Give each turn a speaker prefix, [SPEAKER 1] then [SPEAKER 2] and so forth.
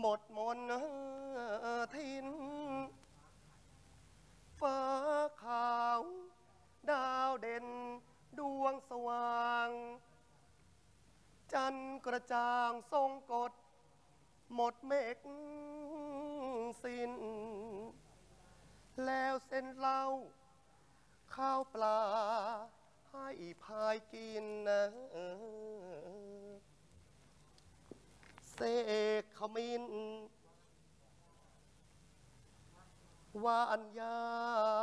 [SPEAKER 1] ดมนทินฟ้าขาวดาวเด่นดวงสว่างจันทร์กระจ่างทรงกฎหมดเมฆสิ้นแล้วเส้นเหล้าข้าวปลาให้พายกินนะเสกขมิ้นหวานยา